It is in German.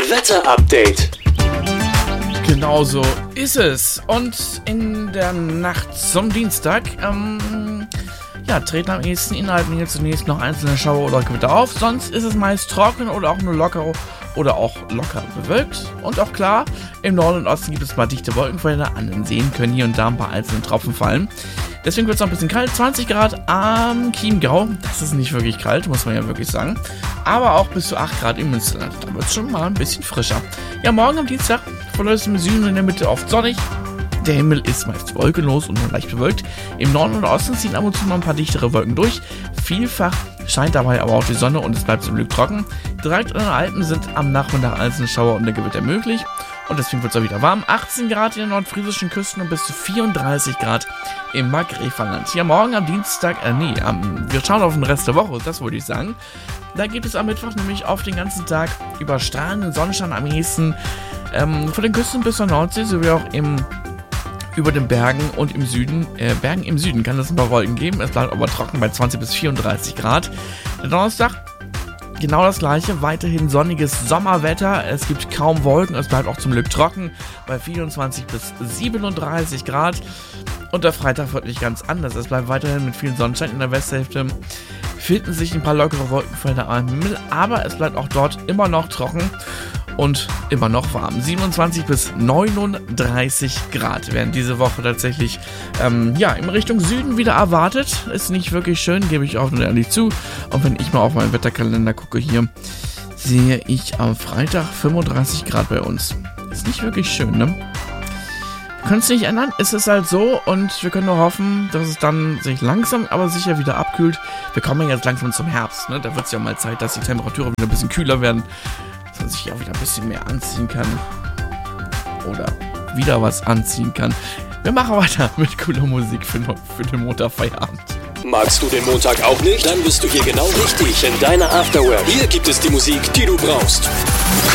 Wetter-Update. Genau so ist es. Und in der Nacht zum Dienstag, treten am ehesten innerhalb hier zunächst noch einzelne Schauer oder Gewitter auf. Sonst ist es meist trocken oder auch nur locker bewölkt. Und auch klar, im Norden und Osten gibt es mal dichte Wolkenfelder. An den Seen können hier und da ein paar einzelne Tropfen fallen. Deswegen wird es noch ein bisschen kalt. 20 Grad am Chiemgau. Das ist nicht wirklich kalt, muss man ja wirklich sagen. Aber auch bis zu 8 Grad im Münsterland. Da wird es schon mal ein bisschen frischer. Ja, morgen am Dienstag verläuft es im Süden und in der Mitte oft sonnig. Der Himmel ist meist wolkenlos und nur leicht bewölkt. Im Norden und Osten ziehen ab und zu mal ein paar dichtere Wolken durch. Vielfach scheint dabei aber auch die Sonne und es bleibt zum Glück trocken. Direkt in den Alpen sind am Nachmittag einzelne Schauer und Gewitter möglich. Und deswegen wird es auch wieder warm. 18 Grad in den nordfriesischen Küsten und bis zu 34 Grad im Markgräflerland. Ja, morgen am Dienstag, wir schauen auf den Rest der Woche, das wollte ich sagen. Da gibt es am Mittwoch nämlich auf den ganzen Tag über strahlenden Sonnenschein am ehesten von den Küsten bis zur Nordsee, sowie auch über den Bergen und im Süden kann es ein paar Wolken geben. Es bleibt aber trocken bei 20 bis 34 Grad. Der Donnerstag, genau das gleiche, weiterhin sonniges Sommerwetter. Es gibt kaum Wolken, es bleibt auch zum Glück trocken bei 24 bis 37 Grad. Und der Freitag wird nicht ganz anders. Es bleibt weiterhin mit viel Sonnenschein in der Westhälfte. Finden sich ein paar lockere Wolkenfelder am Himmel, aber es bleibt auch dort immer noch trocken und immer noch warm. 27 bis 39 Grad werden diese Woche tatsächlich in Richtung Süden wieder erwartet. Ist nicht wirklich schön, gebe ich auch nur ehrlich zu. Und wenn ich mal auf meinen Wetterkalender gucke hier, sehe ich am Freitag 35 Grad bei uns. Ist nicht wirklich schön, ne? Wir können es nicht ändern, es ist halt so und wir können nur hoffen, dass es dann sich langsam, aber sicher wieder abkühlt. Wir kommen ja jetzt langsam zum Herbst, ne? Da wird es ja mal Zeit, dass die Temperaturen wieder ein bisschen kühler werden, dass man sich auch wieder ein bisschen mehr anziehen kann oder wieder was anziehen kann. Wir machen weiter mit cooler Musik für den Montagfeierabend. Magst du den Montag auch nicht? Dann bist du hier genau richtig in deiner Afterwork. Hier gibt es die Musik, die du brauchst.